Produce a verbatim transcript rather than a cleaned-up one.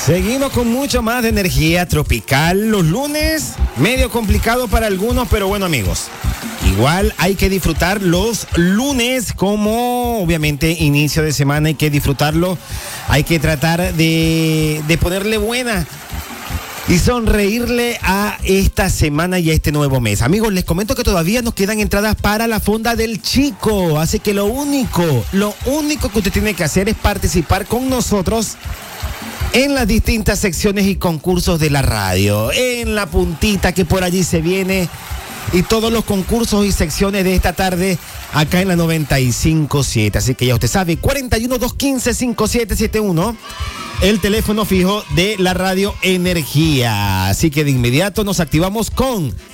Seguimos con mucho más de energía tropical. Los lunes, medio complicado para algunos, pero bueno, amigos, igual hay que disfrutar los lunes como obviamente inicio de semana, hay que disfrutarlo, hay que tratar de, de ponerle buena y sonreírle a esta semana y a este nuevo mes. Amigos, les comento que todavía nos quedan entradas para la Fonda del Chico, así que lo único, lo único que usted tiene que hacer es participar con nosotros en las distintas secciones y concursos de la radio, en la puntita que por allí se viene y todos los concursos y secciones de esta tarde acá en la noventa y cinco punto siete. Así que ya usted sabe, cuarenta y uno, doscientos quince, cincuenta y siete setenta y uno, el teléfono fijo de la radio Energía. Así que de inmediato nos activamos con